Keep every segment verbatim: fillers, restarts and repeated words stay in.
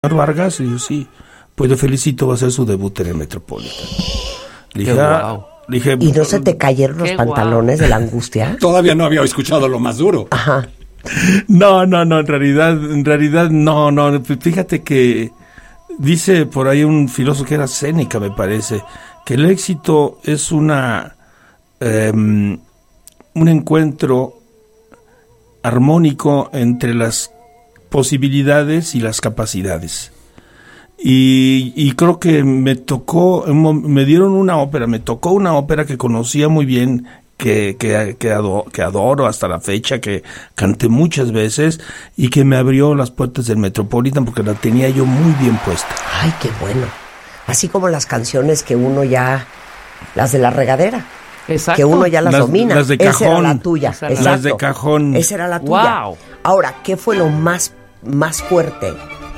Vargas, y yo, sí, pues le felicito, va a ser su debut en el Metropolitan. Le dije, wow. le dije, ¿Y no se te cayeron los pantalones wow. de la angustia? Todavía no había escuchado lo más duro. Ajá. No, no, no, en realidad, en realidad no, no, fíjate que dice por ahí un filósofo que era Séneca, me parece, que el éxito es una eh, un encuentro armónico entre las posibilidades y las capacidades. Y, y creo que me tocó, me dieron una ópera, me tocó una ópera que conocía muy bien, que, que, que, adoro, que adoro hasta la fecha, que canté muchas veces y que me abrió las puertas del Metropolitan porque la tenía yo muy bien puesta. Ay, qué bueno. Así como las canciones que uno ya, las de la regadera. Exacto. Que uno ya las, las domina. Las de cajón. Esa era la tuya. Exacto. Las de cajón. Esa era la tuya. Wow. Ahora, ¿qué fue lo más, más fuerte?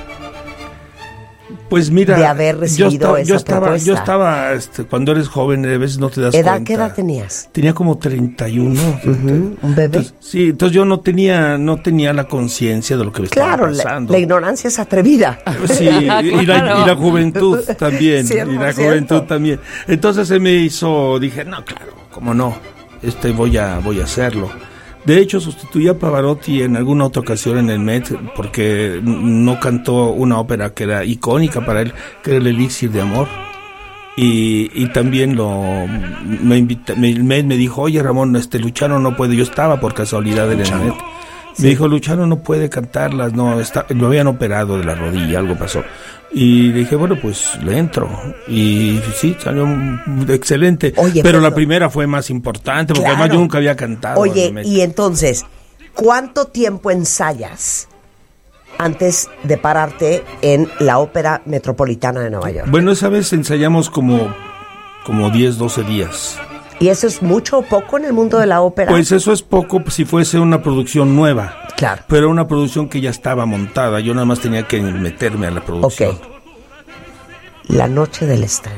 Pues mira, de haber recibido yo estaba, esa yo estaba, propuesta. yo estaba este, cuando eres joven, a veces no te das ¿Edad, cuenta. ¿Qué edad tenías? Tenía como treinta y uno. Uh-huh. ¿Un bebé? Entonces, sí, entonces yo no tenía, no tenía la conciencia de lo que me claro, estaba pasando. La, la ignorancia es atrevida. Sí, y, la, y la juventud también, cierto, y la cierto. juventud también. Entonces se me hizo, dije, no, claro, cómo no, este voy a, voy a hacerlo. De hecho, sustituí a Pavarotti en alguna otra ocasión en el Met porque no cantó una ópera que era icónica para él, que era el Elixir de Amor. Y, y también lo me invita, me, el Met me dijo, oye Ramón, este Luciano no puede. Yo estaba por casualidad en el Met. Me dijo, Luciano no puede cantarlas, no, está, lo habían operado de la rodilla, algo pasó. Y le dije, bueno, pues le entro. Y sí, salió excelente. Oye, pero, pero la no. primera fue más importante, porque claro. además yo nunca había cantado. Oye, y entonces, ¿cuánto tiempo ensayas antes de pararte en la Ópera Metropolitana de Nueva York? Bueno, esa vez ensayamos como, como diez, doce días. ¿Y eso es mucho o poco en el mundo de la ópera? Pues eso es poco si fuese una producción nueva. Claro. Pero una producción que ya estaba montada. Yo nada más tenía que meterme a la producción. Ok. La noche del estreno.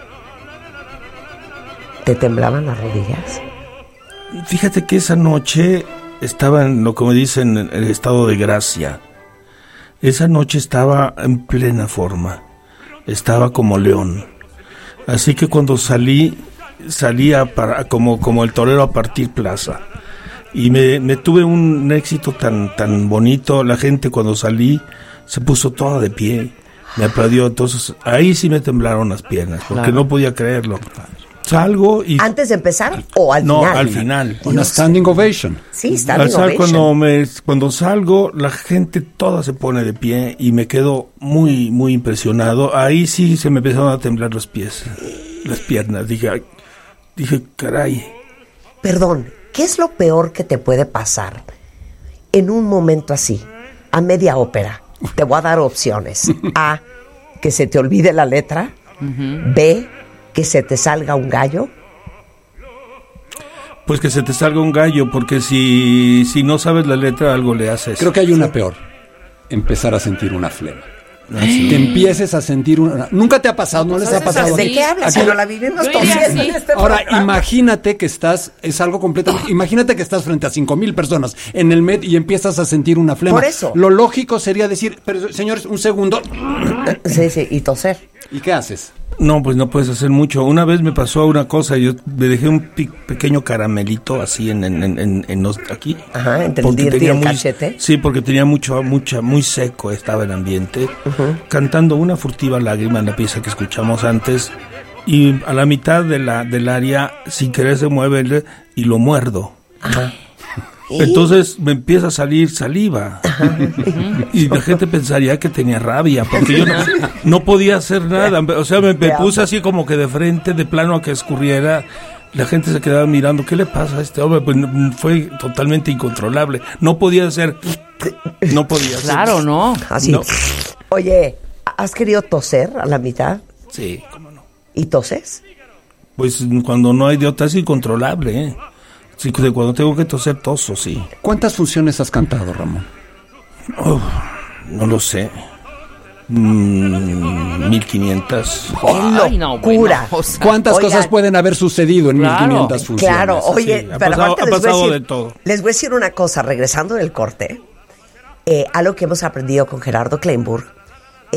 ¿Te temblaban las rodillas? Fíjate que esa noche estaba en lo que me dicen en el estado de gracia. Esa noche estaba en plena forma. Estaba como león. Así que cuando salí... salía para, como, como el torero a partir plaza y me, me tuve un éxito tan, tan bonito. La gente cuando salí se puso toda de pie, me aplaudió. Entonces ahí sí me temblaron las piernas porque claro. no podía creerlo. Salgo y... ¿Antes de empezar o al no, final? No, al final. Una standing ovation. Sí, standing al ovation. Cuando, me, cuando salgo, la gente toda se pone de pie y me quedo muy, muy impresionado. Ahí sí se me empezaron a temblar los pies, las piernas. Dije, ay, Dije, caray. Perdón, ¿qué es lo peor que te puede pasar en un momento así, a media ópera? Te voy a dar opciones. A, que se te olvide la letra. Uh-huh. B, que se te salga un gallo. Pues que se te salga un gallo, porque si, si no sabes la letra, algo le haces. Creo que hay una sí. peor. Empezar a sentir una flema. Así. Que empieces a sentir una... ¿Nunca te ha pasado? ¿No les ha pasado? ¿De qué hablas? Si no la vivimos tosiendo en este Ahora, programa. imagínate que estás... Es algo completamente... Imagínate que estás frente a cinco mil personas en el Met y empiezas a sentir una flema. Por eso. Lo lógico sería decir, pero señores, un segundo. Sí, sí, y toser. ¿Y qué haces? No, pues no puedes hacer mucho. Una vez me pasó una cosa, yo me dejé un pe- pequeño caramelito así en, en, en, en los, aquí. Ajá, entre el dirty y el cachete. Sí, porque tenía mucho, mucha, muy seco estaba el ambiente. Uh-huh. Cantando Una furtiva lágrima en la pieza que escuchamos antes. Y a la mitad de la, del área, sin querer se mueve el, y lo muerdo. Ajá. Entonces me empieza a salir saliva. Y la gente pensaría que tenía rabia, porque yo no, no podía hacer nada. O sea, me, me puse así como que de frente, de plano a que escurriera. La gente se quedaba mirando, ¿qué le pasa a este hombre? Pues fue totalmente incontrolable. No podía hacer... No podía hacer... Claro, ¿no? Así. No. Oye, ¿has querido toser a la mitad? Sí, cómo no. ¿Y toses? Pues cuando no hay de otra es incontrolable, ¿eh? Sí, cuando tengo que toser, toso, sí. ¿Cuántas funciones has cantado, Ramón? Oh, no lo sé. Mm, mil quinientas. ¡Qué locura! No, o sea, ¿cuántas Oigan, cosas pueden haber sucedido en claro, mil quinientas funciones? Claro, oye, sí, ha pero pasado, ha les pasado decir, de todo. Les voy a decir una cosa, regresando del corte, eh, algo que hemos aprendido con Gerardo Kleinburg